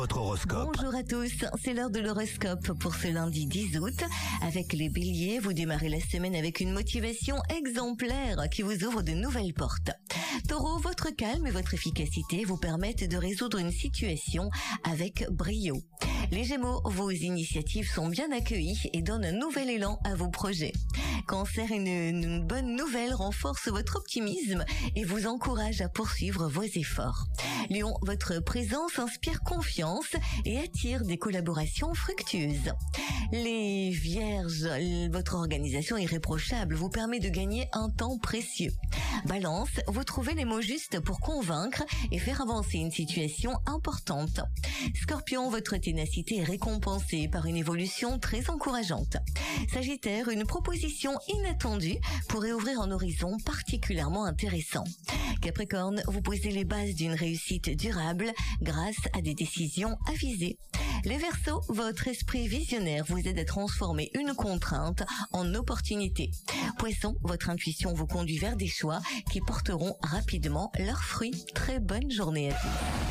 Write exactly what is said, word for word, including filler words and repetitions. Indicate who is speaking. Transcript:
Speaker 1: Votre horoscope.
Speaker 2: Bonjour à tous, c'est l'heure de l'horoscope pour ce lundi dix août. Avec les béliers, vous démarrez la semaine avec une motivation exemplaire qui vous ouvre de nouvelles portes. Taureau, votre calme et votre efficacité vous permettent de résoudre une situation avec brio. Les Gémeaux, vos initiatives sont bien accueillies et donnent un nouvel élan à vos projets. Cancer, une, une bonne nouvelle renforce votre optimisme et vous encourage à poursuivre vos efforts. Lion, votre présence inspire confiance et attire des collaborations fructueuses. Les Vierges, votre organisation irréprochable vous permet de gagner un temps précieux. Balance, vous trouvez les mots justes pour convaincre et faire avancer une situation importante. Scorpion, votre ténacité est récompensée par une évolution très encourageante. Sagittaire, une proposition inattendue pourrait ouvrir un horizon particulièrement intéressant. Capricorne, vous posez les bases d'une réussite durable grâce à des décisions avisées. Les Verseaux, votre esprit visionnaire vous aide à transformer une contrainte en opportunité. Poissons, votre intuition vous conduit vers des choix qui porteront rapidement leurs fruits. Très bonne journée à tous.